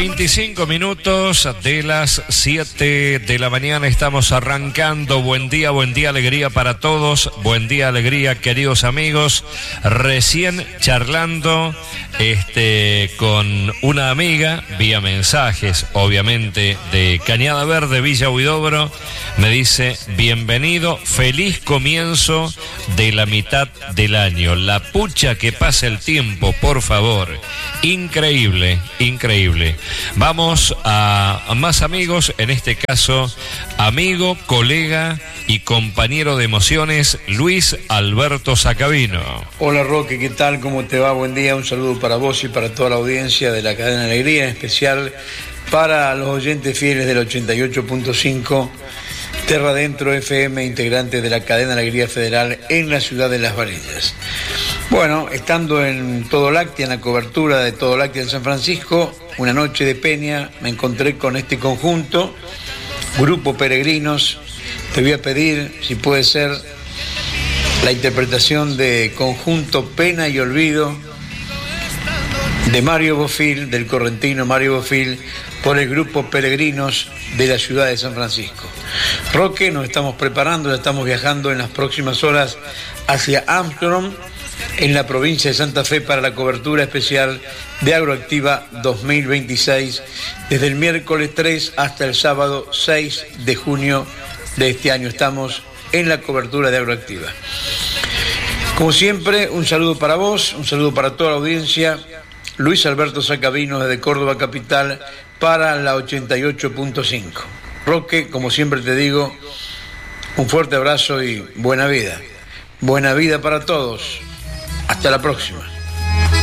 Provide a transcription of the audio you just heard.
25 minutos de las 7 de la mañana estamos arrancando. Buen día, alegría para todos. Buen día, alegría, queridos amigos. Recién charlando con una amiga vía mensajes, obviamente, de Cañada Verde, Villa Huidobro. Me dice: bienvenido, feliz comienzo de la mitad del año. La pucha que pasa el tiempo, por favor. Increíble, increíble. Vamos a más amigos, en este caso, amigo, colega y compañero de emociones, Luis Alberto Sacabino. Hola Roque, ¿qué tal? ¿Cómo te va? Buen día, un saludo para vos y para toda la audiencia de la Cadena Alegría, en especial para los oyentes fieles del 88.5 Terra Adentro FM, integrantes de la Cadena Alegría Federal en la ciudad de Las Varillas. Bueno, estando en Todo Láctea, en la cobertura de Todo Láctea en San Francisco, una noche de peña, me encontré con este conjunto, Grupo Peregrinos. Te voy a pedir, si puede ser, la interpretación de Conjunto Pena y Olvido de Mario Bofil, del correntino Mario Bofil, por el Grupo Peregrinos de la ciudad de San Francisco. Roque, nos estamos preparando, ya estamos viajando en las próximas horas hacia Armstrong, en la provincia de Santa Fe, para la cobertura especial de Agroactiva 2026, desde el miércoles 3 hasta el sábado 6 de junio de este año. Estamos en la cobertura de Agroactiva. Como siempre, un saludo para vos, un saludo para toda la audiencia. Luis Alberto Sacabino desde Córdoba capital para la 88.5. Roque, como siempre te digo, un fuerte abrazo y buena vida. Buena vida para todos. Hasta la próxima.